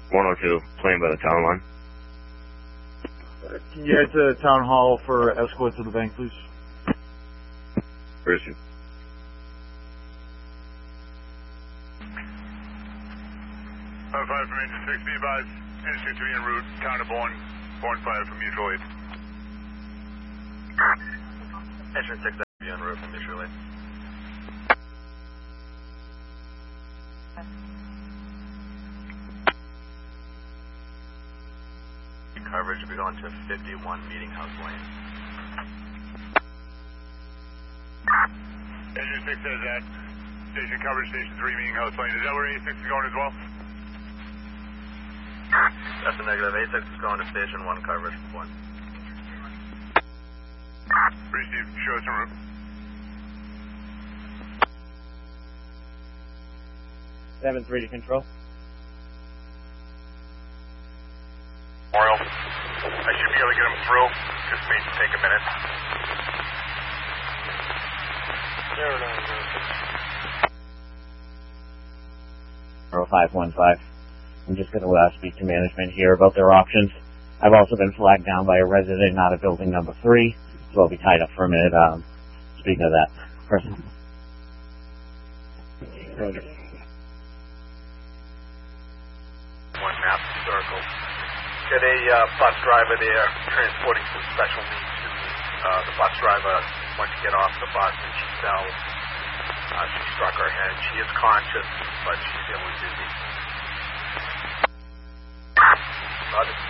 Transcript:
102, playing by the town line. Can you head to Town Hall for escort to the bank, please? Where is you? Five from engine 6, be advised. Engine 6 to be en route. Counter Bourne 5 from mutual aid. Engine 6 to be en route from mutual aid. Coverage will be going to 51 Meeting House Lane. Engine 6 says that. Station coverage, Station 3, Meeting House Lane. Is that where A6 is going as well? That's a negative. A6 is going to Station 1 coverage. 1. Receive. Show us en route. Seven 3 to control. Memorial. I should be able to get him through. Just may take a minute. 0515. I'm just going to speak to management here about their options. I've also been flagged down by a resident out of building number 3, so I'll be tied up for a minute. Speaking of that person. One map circle. Get a bus driver there transporting some special needs students. The bus driver went to get off the bus and she fell. She struck her head. She is conscious, but she's feeling dizzy.